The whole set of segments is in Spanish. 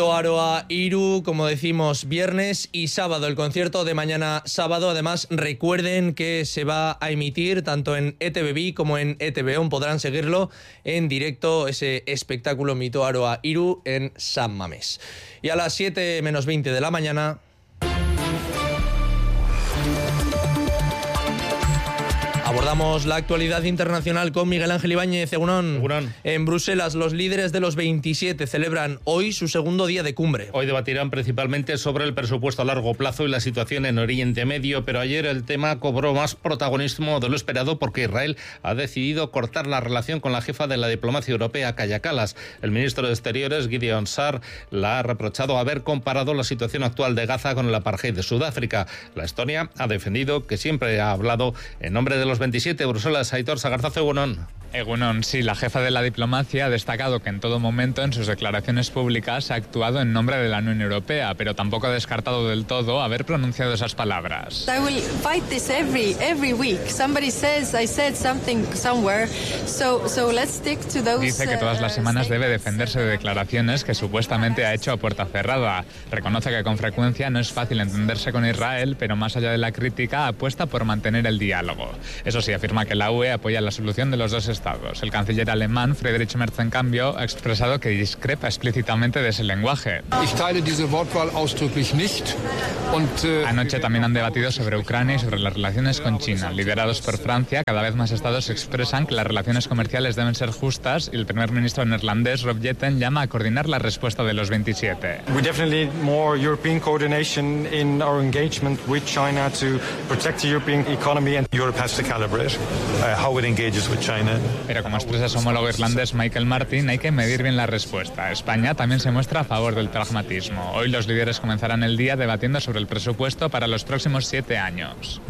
Aroa Iru, como decimos, viernes y sábado, el concierto de mañana sábado. Además, recuerden que se va a emitir tanto en ETV como en ETV. Podrán seguirlo en directo, ese espectáculo Mito Aroa Iru en San Mamés. Y a las 7 menos 20 de la mañana... abordamos la actualidad internacional con Miguel Ángel Ibáñez. Egunon. En Bruselas, los líderes de los 27 celebran hoy su segundo día de cumbre. Hoy debatirán principalmente sobre el presupuesto a largo plazo y la situación en Oriente Medio, pero ayer el tema cobró más protagonismo de lo esperado porque Israel ha decidido cortar la relación con la jefa de la diplomacia europea, Kaja Kallas. El ministro de Exteriores, Gideon Saar, la ha reprochado haber comparado la situación actual de Gaza con el apartheid de Sudáfrica. La Estonia ha defendido que siempre ha hablado en nombre de los 27, Bruselas, Aitor Sagarzazo, Egunon. Egunon, sí, la jefa de la diplomacia ha destacado que en todo momento en sus declaraciones públicas ha actuado en nombre de la Unión Europea, pero tampoco ha descartado del todo haber pronunciado esas palabras. I will fight this every week. Somebody says I said something somewhere, so let's stick to those. Dice que todas las semanas debe defenderse de declaraciones que supuestamente ha hecho a puerta cerrada. Reconoce que con frecuencia no es fácil entenderse con Israel, pero más allá de la crítica apuesta por mantener el diálogo. Eso sí, afirma que la UE apoya la solución de los dos estados. El canciller alemán, Friedrich Merz, en cambio, ha expresado que discrepa explícitamente de ese lenguaje. Anoche también han debatido sobre Ucrania y sobre las relaciones con China. Liderados por Francia, cada vez más estados expresan que las relaciones comerciales deben ser justas y el primer ministro neerlandés, Rob Jetten, llama a coordinar la respuesta de los 27. We definitely need more European coordination in our engagement with China to protect the European economy, and Europe has to calibrate how it engages with China. Pero como expresa su homólogo irlandés Michael Martin, hay que medir bien la respuesta. España también se muestra a favor del pragmatismo. Hoy los líderes comenzarán el día debatiendo sobre el presupuesto para los próximos 7 años.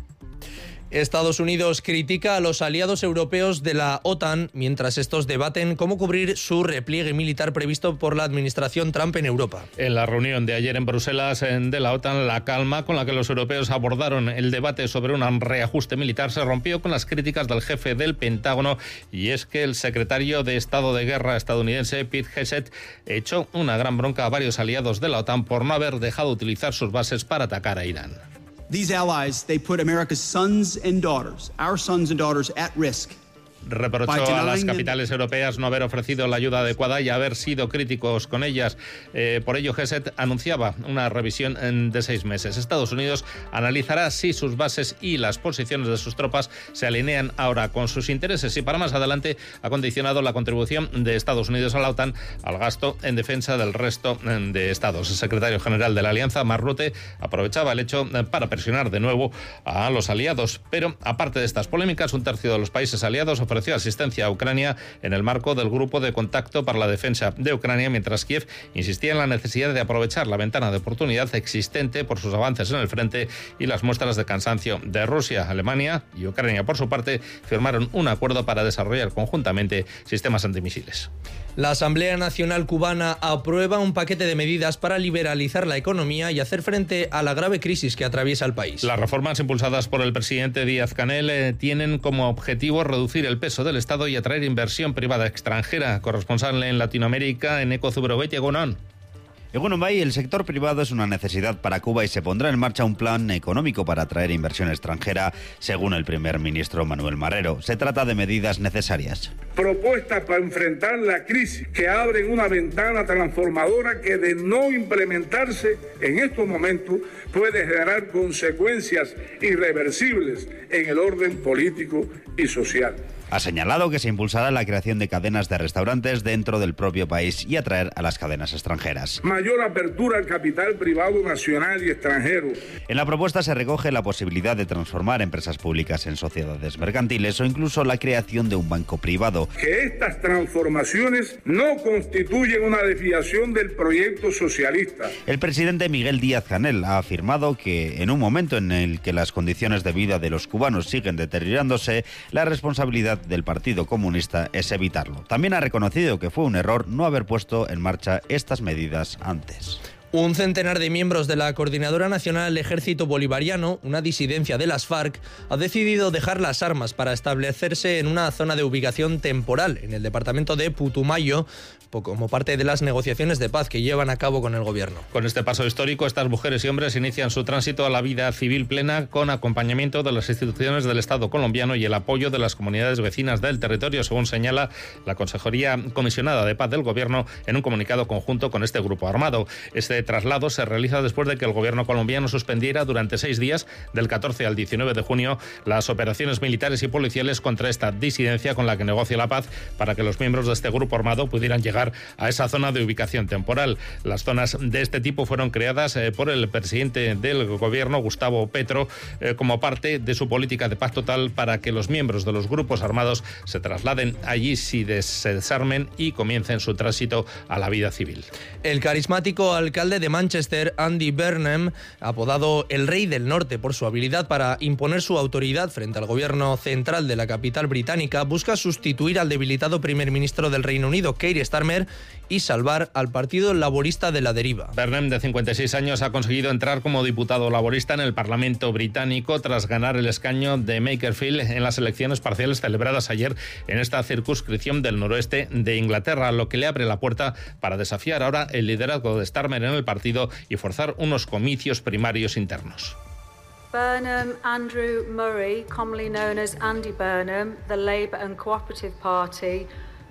Estados Unidos critica a los aliados europeos de la OTAN mientras estos debaten cómo cubrir su repliegue militar previsto por la administración Trump en Europa. En la reunión de ayer en Bruselas de la OTAN, la calma con la que los europeos abordaron el debate sobre un reajuste militar se rompió con las críticas del jefe del Pentágono, y es que el secretario de Estado de Guerra estadounidense, Pete Hegseth, echó una gran bronca a varios aliados de la OTAN por no haber dejado utilizar sus bases para atacar a Irán. These allies, they put America's sons and daughters, our sons and daughters, at risk. Reprochó a las capitales europeas no haber ofrecido la ayuda adecuada y haber sido críticos con ellas. Por ello, Hegseth anunciaba una revisión de 6 meses. Estados Unidos analizará si sus bases y las posiciones de sus tropas se alinean ahora con sus intereses, y para más adelante ha condicionado la contribución de Estados Unidos a la OTAN al gasto en defensa del resto de estados. El secretario general de la Alianza, Mark Rutte, aprovechaba el hecho para presionar de nuevo a los aliados. Pero, aparte de estas polémicas, un tercio de los países aliados ofreció asistencia a Ucrania en el marco del Grupo de Contacto para la Defensa de Ucrania, mientras Kiev insistía en la necesidad de aprovechar la ventana de oportunidad existente por sus avances en el frente y las muestras de cansancio de Rusia. Alemania y Ucrania, por su parte, firmaron un acuerdo para desarrollar conjuntamente sistemas antimisiles. La Asamblea Nacional Cubana aprueba un paquete de medidas para liberalizar la economía y hacer frente a la grave crisis que atraviesa el país. Las reformas impulsadas por el presidente Díaz-Canel tienen como objetivo reducir el peso del Estado y atraer inversión privada extranjera. Corresponsal en Latinoamérica, en Ecozubrovete, Egunon. Egunon Bay, el sector privado es una necesidad para Cuba y se pondrá en marcha un plan económico para atraer inversión extranjera, según el primer ministro Manuel Marrero. Se trata de medidas necesarias. Propuestas para enfrentar la crisis que abren una ventana transformadora que, de no implementarse en estos momentos, puede generar consecuencias irreversibles en el orden político y social. Ha señalado que se impulsará la creación de cadenas de restaurantes dentro del propio país y atraer a las cadenas extranjeras. Mayor apertura al capital privado nacional y extranjero. En la propuesta se recoge la posibilidad de transformar empresas públicas en sociedades mercantiles o incluso la creación de un banco privado. Que estas transformaciones no constituyen una desviación del proyecto socialista. El presidente Miguel Díaz-Canel ha afirmado que en un momento en el que las condiciones de vida de los cubanos siguen deteriorándose, la responsabilidad del Partido Comunista es evitarlo. También ha reconocido que fue un error no haber puesto en marcha estas medidas antes. Un centenar de miembros de la Coordinadora Nacional del Ejército Bolivariano, una disidencia de las FARC, ha decidido dejar las armas para establecerse en una zona de ubicación temporal en el departamento de Putumayo, como parte de las negociaciones de paz que llevan a cabo con el gobierno. Con este paso histórico, estas mujeres y hombres inician su tránsito a la vida civil plena con acompañamiento de las instituciones del Estado colombiano y el apoyo de las comunidades vecinas del territorio, según señala la Consejería Comisionada de Paz del Gobierno en un comunicado conjunto con este grupo armado. Este traslado se realiza después de que el gobierno colombiano suspendiera durante 6 días, del 14 al 19 de junio, las operaciones militares y policiales contra esta disidencia con la que negocia la paz para que los miembros de este grupo armado pudieran llegar a esa zona de ubicación temporal. Las zonas de este tipo fueron creadas por el presidente del gobierno, Gustavo Petro, como parte de su política de paz total para que los miembros de los grupos armados se trasladen allí, se desarmen y comiencen su tránsito a la vida civil. El carismático alcalde de Manchester, Andy Burnham, apodado el Rey del Norte por su habilidad para imponer su autoridad frente al gobierno central de la capital británica, busca sustituir al debilitado primer ministro del Reino Unido, Keir Starmer, y salvar al Partido Laborista de la deriva. Burnham, de 56 años, ha conseguido entrar como diputado laborista en el Parlamento británico tras ganar el escaño de Makerfield en las elecciones parciales celebradas ayer en esta circunscripción del noroeste de Inglaterra, lo que le abre la puerta para desafiar ahora el liderazgo de Starmer en el partido y forzar unos comicios primarios internos. Burnham Andrew Murray, commonly known as Andy Burnham, the Labour and Cooperative Party,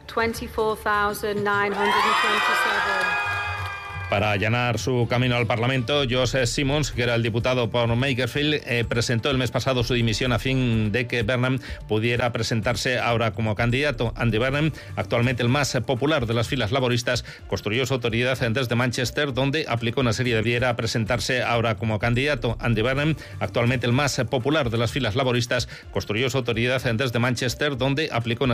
24,927. Para allanar su camino al Parlamento, Joseph Simons, que era el diputado por Makerfield, presentó el mes pasado su dimisión a fin de que Burnham pudiera presentarse ahora como candidato. Andy Burnham, actualmente el más popular de las filas laboristas, construyó su autoridad desde Manchester, donde aplicó una serie de... Pudiera presentarse ahora como candidato. Andy Burnham, actualmente el más popular de las filas laboristas, construyó su autoridad desde Manchester, donde aplicó una